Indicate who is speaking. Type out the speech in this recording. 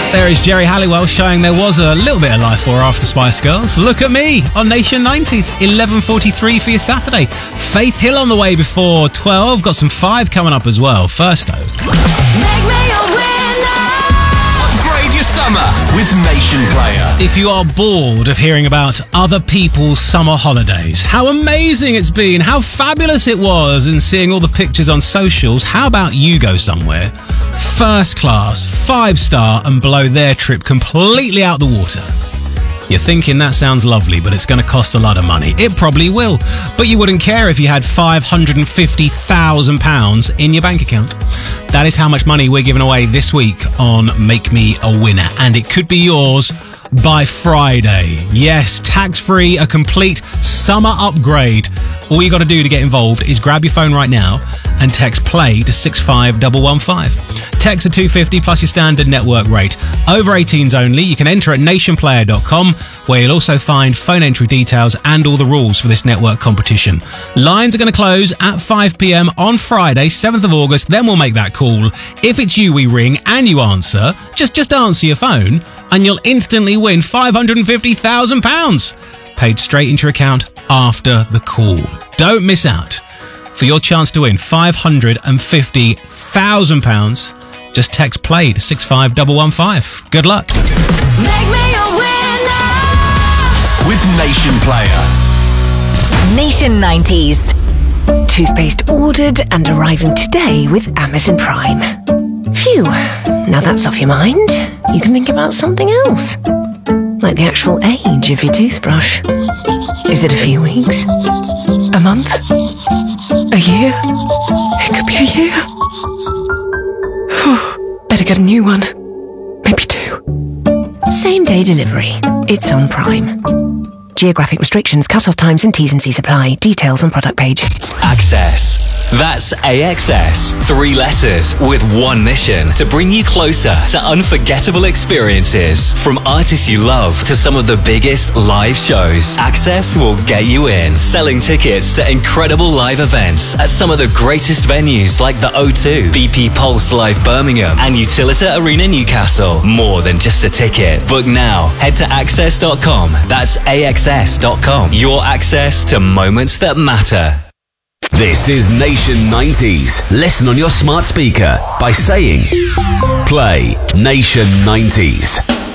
Speaker 1: There is Jerry Halliwell showing there was a little bit of life for her after Spice Girls. Look at me on Nation 90s, 11:43 for your Saturday. Faith Hill on the way before 12. Got some 5 coming up as well. First, though.
Speaker 2: Make me a winner.
Speaker 3: Upgrade your summer with Nation Player.
Speaker 1: If you are bored of hearing about other people's summer holidays, how amazing it's been, how fabulous it was, and seeing all the pictures on socials, how about you go somewhere first class, 5-star, and blow their trip completely out the water? You're thinking that sounds lovely, but it's going to cost a lot of money. It probably will, but you wouldn't care if you had £550,000 in your bank account. That is how much money we're giving away this week on Make Me a Winner, and it could be yours by Friday. Yes, tax-free, a complete summer upgrade. All you got to do to get involved is grab your phone right now and text PLAY to 65115. Text are $2.50 plus your standard network rate. Over 18s only. You can enter at nationplayer.com, where you'll also find phone entry details and all the rules for this network competition. Lines are going to close at 5 p.m. on Friday, 7th of August. Then we'll make that call. If it's you we ring and you answer, just answer your phone and you'll instantly win £550,000 paid straight into your account after the call. Don't miss out. For your chance to win £550,000, just text PLAY to 65115. Good luck.
Speaker 2: Make me a winner.
Speaker 3: With Nation Player.
Speaker 4: Nation 90s. Toothpaste ordered and arriving today with Amazon Prime. Phew, now that's off your mind. You can think about something else. Like the actual age of your toothbrush. Is it a few weeks? A month? A year? It could be a year. Better get a new one. Maybe 2. Same day delivery. It's on Prime. Geographic restrictions, cut-off times and T's and C's apply. Details on product page.
Speaker 3: Access. That's AXS. 3 letters with one mission: to bring you closer to unforgettable experiences. From artists you love to some of the biggest live shows, Access will get you in. Selling tickets to incredible live events at some of the greatest venues like the O2, BP Pulse Live Birmingham, and Utilita Arena Newcastle. More than just a ticket. Book now. Head to access.com. That's AXS.com. Your access to moments that matter.
Speaker 5: This is Nation 90s. Listen on your smart speaker by saying, Play Nation 90s.